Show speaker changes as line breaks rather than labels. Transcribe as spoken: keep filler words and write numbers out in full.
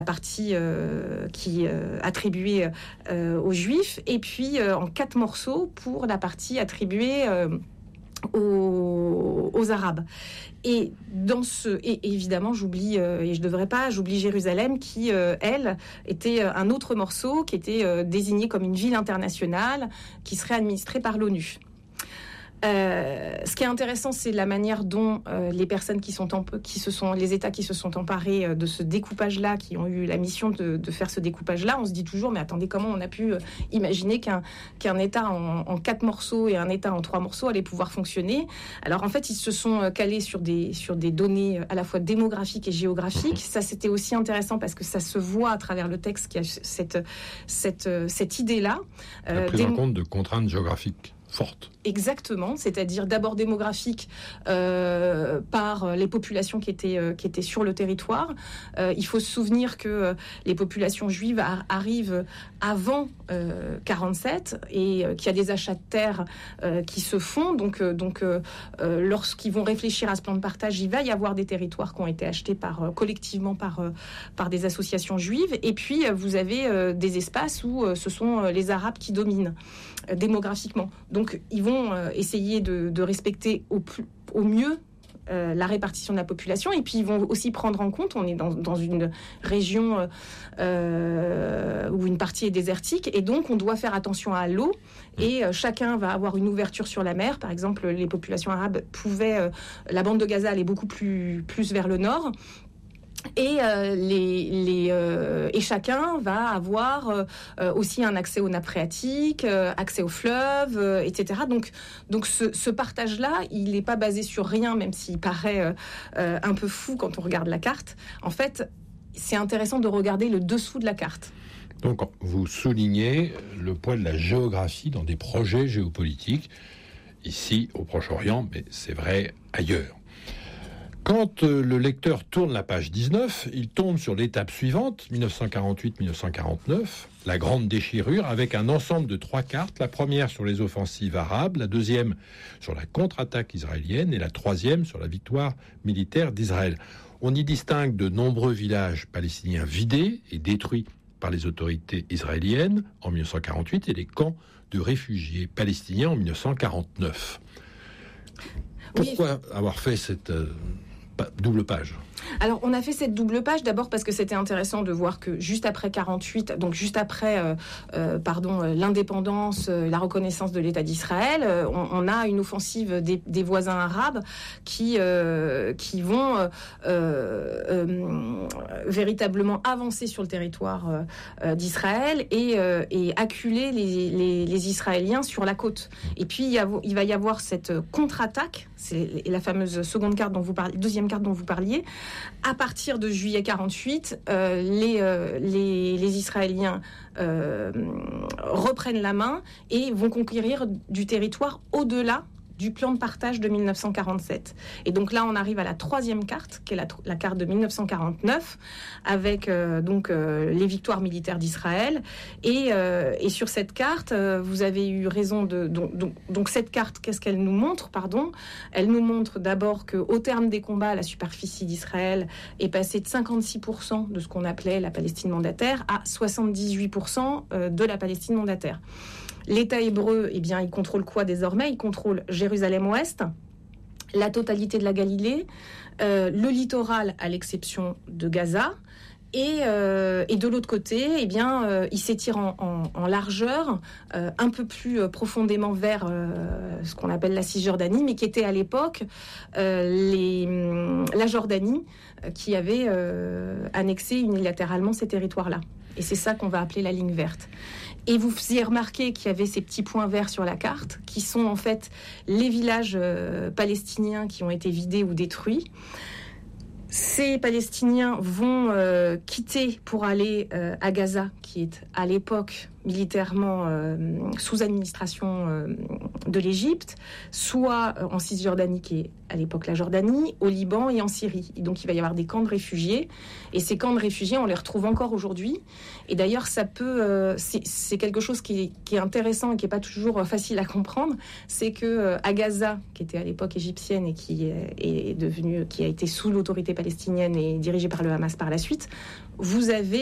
partie euh, qui euh, attribuée euh, aux Juifs, et puis euh, en quatre morceaux pour la partie attribuée euh, aux, aux Arabes. Et dans ce, et évidemment, j'oublie euh, et je devrais pas, j'oublie Jérusalem qui, euh, elle, était un autre morceau qui était euh, désigné comme une ville internationale qui serait administrée par l'ONU. Euh, ce qui est intéressant, c'est la manière dont euh, les personnes qui sont en, qui se sont, les États qui se sont emparés euh, de ce découpage-là, qui ont eu la mission de, de faire ce découpage-là, on se dit toujours, mais attendez, comment on a pu euh, imaginer qu'un, qu'un État en, en quatre morceaux et un État en trois morceaux allait pouvoir fonctionner? Alors en fait, ils se sont calés sur des, sur des données à la fois démographiques et géographiques. Ça, c'était aussi intéressant parce que ça se voit à travers le texte qu'il y a cette, cette, cette idée-là.
La euh, prise dé- en compte de contraintes géographiques forte.
Exactement, c'est-à-dire d'abord démographique euh, par les populations qui étaient, euh, qui étaient sur le territoire. Euh, il faut se souvenir que euh, les populations juives a- arrivent avant euh, quarante-sept et euh, qu'il y a des achats de terres euh, qui se font. Donc, euh, donc euh, euh, lorsqu'ils vont réfléchir à ce plan de partage, il va y avoir des territoires qui ont été achetés par, euh, collectivement par, euh, par des associations juives. Et puis, euh, vous avez euh, des espaces où euh, ce sont euh, les Arabes qui dominent euh, démographiquement. Donc, ils vont essayer de, de respecter au, plus, au mieux euh, la répartition de la population, et puis ils vont aussi prendre en compte, on est dans, dans une région euh, où une partie est désertique, et donc on doit faire attention à l'eau, et euh, chacun va avoir une ouverture sur la mer. Par exemple, les populations arabes pouvaient, euh, la bande de Gaza allait beaucoup plus, plus vers le nord, et euh, les, les euh, et chacun va avoir euh, aussi un accès aux nappes phréatiques, euh, accès aux fleuves, euh, et cetera. Donc donc ce, ce partage-là, il n'est pas basé sur rien, même s'il paraît euh, euh, un peu fou quand on regarde la carte. En fait, c'est intéressant de regarder le dessous de la carte.
Donc vous soulignez le poids de la géographie dans des projets géopolitiques, ici au Proche-Orient, mais c'est vrai ailleurs. Quand euh, le lecteur tourne la page dix-neuf, il tombe sur l'étape suivante, dix-neuf cent quarante-huit dix-neuf cent quarante-neuf, la grande déchirure, avec un ensemble de trois cartes, la première sur les offensives arabes, la deuxième sur la contre-attaque israélienne et la troisième sur la victoire militaire d'Israël. On y distingue de nombreux villages palestiniens vidés et détruits par les autorités israéliennes en dix-neuf cent quarante-huit et les camps de réfugiés palestiniens en dix-neuf cent quarante-neuf. Pourquoi oui. avoir fait cette... Euh, double page?
Alors, on a fait cette double page d'abord parce que c'était intéressant de voir que juste après quarante-huit, donc juste après, euh, euh, pardon, l'indépendance, euh, la reconnaissance de l'État d'Israël, euh, on, on a une offensive des, des voisins arabes qui euh, qui vont euh, euh, véritablement avancer sur le territoire euh, d'Israël et, euh, et acculer les, les, les Israéliens sur la côte. Et puis il, y a, il va y avoir cette contre-attaque, c'est la fameuse seconde carte dont vous parliez, deuxième carte dont vous parliez. À partir de juillet quarante-huit, euh, les, euh, les, les Israéliens euh, reprennent la main et vont conquérir du territoire au-delà du plan de partage de dix-neuf cent quarante-sept. Et donc là, on arrive à la troisième carte, qui est la, la carte de dix-neuf cent quarante-neuf, avec euh, donc euh, les victoires militaires d'Israël. Et, euh, et sur cette carte, euh, vous avez eu raison de... Donc, donc, donc cette carte, qu'est-ce qu'elle nous montre, pardon ? Elle nous montre d'abord qu'au terme des combats, la superficie d'Israël est passée de cinquante-six pour cent de ce qu'on appelait la Palestine mandataire à soixante-dix-huit pour cent de la Palestine mandataire. L'État hébreu, eh bien, il contrôle quoi désormais ? Il contrôle Jérusalem-Ouest, la totalité de la Galilée, euh, le littoral à l'exception de Gaza, et, euh, et de l'autre côté, eh bien, euh, il s'étire en, en, en largeur, euh, un peu plus euh, profondément vers euh, ce qu'on appelle la Cisjordanie, mais qui était à l'époque euh, les, la Jordanie, euh, qui avait euh, annexé unilatéralement ces territoires-là. Et c'est ça qu'on va appeler la ligne verte. Et vous faisiez remarquer qu'il y avait ces petits points verts sur la carte, qui sont en fait les villages euh, palestiniens qui ont été vidés ou détruits. Ces Palestiniens vont euh, quitter pour aller euh, à Gaza, qui est à l'époque militairement euh, sous administration euh, de l'Égypte, soit en Cisjordanie, qui est à l'époque la Jordanie, au Liban et en Syrie. Et donc il va y avoir des camps de réfugiés. Et ces camps de réfugiés, on les retrouve encore aujourd'hui. Et d'ailleurs, ça peut, euh, c'est, c'est quelque chose qui est, qui est intéressant et qui n'est pas toujours facile à comprendre. C'est que euh, à Gaza, qui était à l'époque égyptienne et qui est, est devenue, qui a été sous l'autorité palestinienne et dirigée par le Hamas par la suite, vous avez